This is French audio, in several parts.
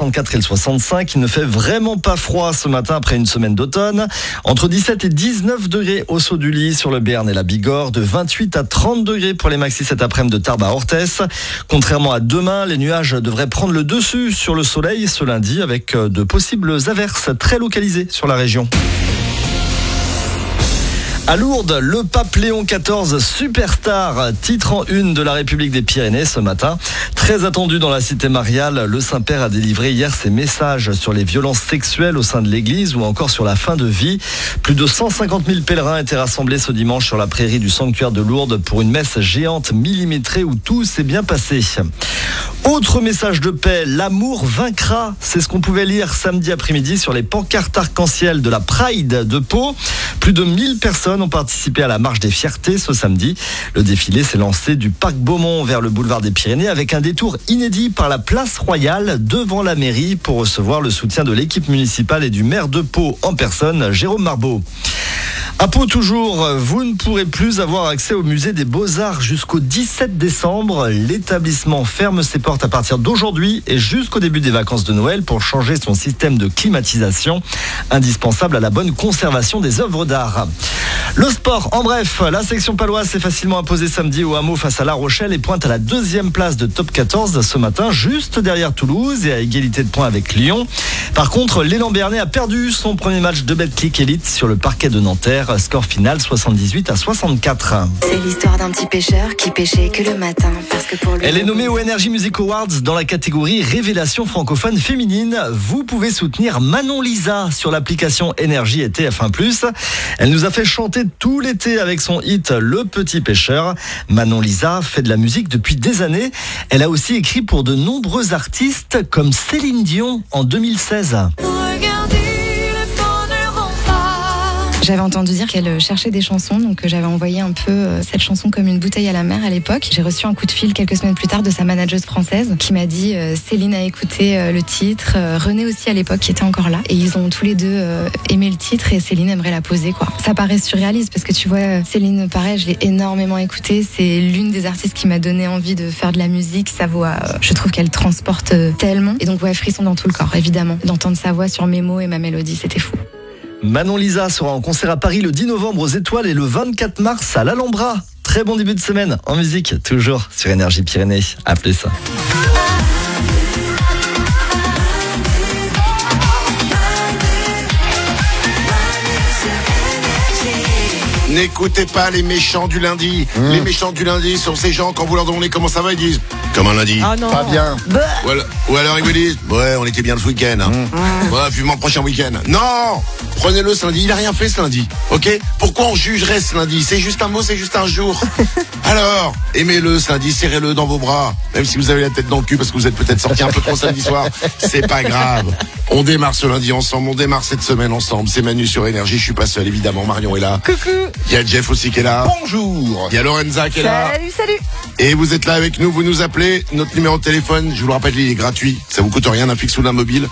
64 et le 65. Il ne fait vraiment pas froid ce matin après une semaine d'automne. Entre 17 et 19 degrés au Saut du Lit, sur le Béarn et la Bigorre. De 28 à 30 degrés pour les maxis cet après-midi de Tarbes à Orthès. Contrairement à demain, les nuages devraient prendre le dessus sur le soleil ce lundi avec de possibles averses très localisées sur la région. À Lourdes, le pape Léon XIV, superstar, titre en une de la République des Pyrénées ce matin. Très attendu dans la cité mariale, le Saint-Père a délivré hier ses messages sur les violences sexuelles au sein de l'église ou encore sur la fin de vie. Plus de 150 000 pèlerins étaient rassemblés ce dimanche sur la prairie du sanctuaire de Lourdes pour une messe géante millimétrée où tout s'est bien passé. Autre message de paix, l'amour vaincra. C'est ce qu'on pouvait lire samedi après-midi sur les pancartes arc-en-ciel de la Pride de Pau. Plus de 1000 personnes ont participé à la marche des fiertés ce samedi. Le défilé s'est lancé du parc Beaumont vers le boulevard des Pyrénées avec un détour inédit par la place Royale devant la mairie pour recevoir le soutien de l'équipe municipale et du maire de Pau en personne, Jérôme Marbeau. À Pau toujours, vous ne pourrez plus avoir accès au musée des Beaux-Arts jusqu'au 17 décembre. L'établissement ferme ses portes à partir d'aujourd'hui et jusqu'au début des vacances de Noël pour changer son système de climatisation, indispensable à la bonne conservation des œuvres d'art. Le sport, en bref, la section paloise s'est facilement imposée samedi au Hameau face à La Rochelle et pointe à la 2e place de top 14 ce matin, juste derrière Toulouse et à égalité de points avec Lyon. Par contre, l'élan béarnais a perdu son premier match de Betclic Elite sur le parquet de Nanterre. Score final 78 à 64. C'est l'histoire d'un petit pêcheur qui pêchait que le matin. Parce que pour lui... Elle est nommée aux Energy Music Awards dans la catégorie Révélation francophone féminine. Vous pouvez soutenir Manon Lisa sur l'application Énergie et TF1+. Elle nous a fait chanter tout l'été avec son hit Le Petit Pêcheur. Manon Lisa fait de la musique depuis des années. Elle a aussi écrit pour de nombreux artistes comme Céline Dion en 2016. J'avais entendu dire qu'elle cherchait des chansons, donc j'avais envoyé un peu cette chanson comme une bouteille à la mer à l'époque. J'ai reçu un coup de fil quelques semaines plus tard de sa manageuse française qui m'a dit Céline a écouté le titre, René aussi à l'époque qui était encore là. Et ils ont tous les deux aimé le titre et Céline aimerait la poser quoi. Ça paraît surréaliste parce que tu vois Céline pareil, je l'ai énormément écoutée. C'est l'une des artistes qui m'a donné envie de faire de la musique. Sa voix, je trouve qu'elle transporte tellement. Et donc ouais, frisson dans tout le corps évidemment. D'entendre sa voix sur mes mots et ma mélodie, c'était fou. Manon Lisa sera en concert à Paris le 10 novembre aux Étoiles et le 24 mars à l'Alhambra. Très bon début de semaine en musique, toujours sur Énergie Pyrénées. À plus. N'écoutez pas les méchants du lundi. Les méchants du lundi sont ces gens, quand vous leur demandez comment ça va, ils disent comme un lundi. Ah non. Pas bien. Ou alors ils vous disent ouais, on était bien ce week-end. Hein. Ouais, vivement le prochain week-end. Non, prenez-le ce lundi. Il a rien fait ce lundi. Ok. Pourquoi on jugerait ce lundi? C'est juste un mot, c'est juste un jour. Alors, aimez-le ce lundi, serrez-le dans vos bras. Même si vous avez la tête dans le cul parce que vous êtes peut-être sorti un peu trop samedi soir, c'est pas grave. On démarre ce lundi ensemble, on démarre cette semaine ensemble. C'est Manu sur Énergie, je suis pas seul évidemment. Marion est là. Coucou. Il y a Jeff aussi qui est là. Bonjour. Il y a Lorenza qui est là. Salut. Et vous êtes là avec nous, vous nous appelez. Notre numéro de téléphone, je vous le rappelle, il est gratuit. Ça vous coûte rien, un fixe ou d'un mobile.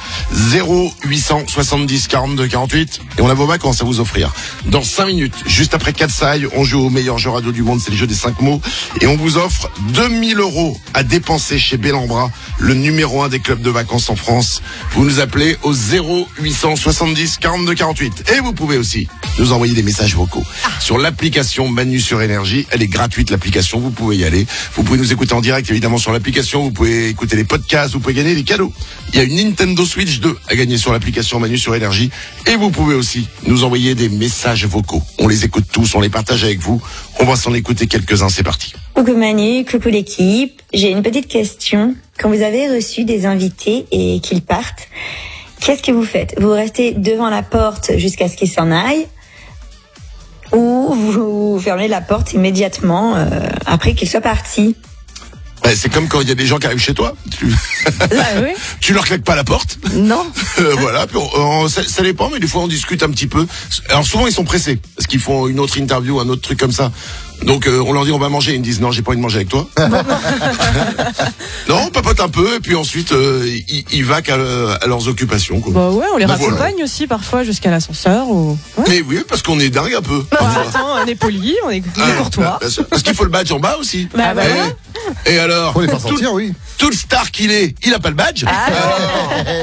0870 42 48. Et on a vos vacances à vous offrir. Dans 5 minutes, juste après 4 sailles, on joue au meilleur jeu radio du monde, c'est le jeu des 5 mots. Et on vous offre 2000 € à dépenser chez Bellambra, le numéro 1 des clubs de vacances en France. Vous nous appelez au 0870 42 48. Et vous pouvez aussi nous envoyer des messages vocaux sur l'application Manu sur Énergie. Elle est gratuite, l'application, vous pouvez y aller. Vous pouvez nous écouter en direct évidemment sur l'application, vous pouvez écouter les podcasts, vous pouvez gagner des cadeaux. Il y a une Nintendo Switch 2 à gagner sur l'application Manu sur Énergie. Et vous pouvez aussi nous envoyer des messages vocaux. On les écoute tous, on les partage avec vous. On va s'en écouter quelques-uns, c'est parti. Coucou Manu, coucou l'équipe. J'ai une petite question. Quand vous avez reçu des invités et qu'ils partent, qu'est-ce que vous faites? Vous restez devant la porte jusqu'à ce qu'ils s'en aillent ou vous fermez la porte immédiatement après qu'ils soient partis? C'est comme quand il y a des gens qui arrivent chez toi. Tu leur claques pas la porte. Non. Voilà. Puis ça dépend, mais des fois on discute un petit peu. Alors souvent ils sont pressés parce qu'ils font une autre interview, un autre truc comme ça. Donc on leur dit on va manger, ils me disent non, j'ai pas envie de manger avec toi. Non, on papote un peu et puis ensuite ils vaquent à leurs occupations quoi. Bah ouais, on les raccompagne voilà. aussi parfois jusqu'à l'ascenseur ou. Ouais. Mais oui, parce qu'on est dingue un peu. Attends, on est poli, on est courtois. Parce qu'il faut le badge en bas aussi. Bah Et alors, Faut les faire sortir, oui. tout le star qu'il est, il a pas le badge.